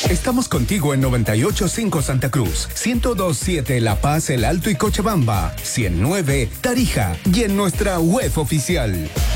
Estamos contigo en 98.5 Santa Cruz, 102.7 La Paz, El Alto y Cochabamba, 109 Tarija y en nuestra web oficial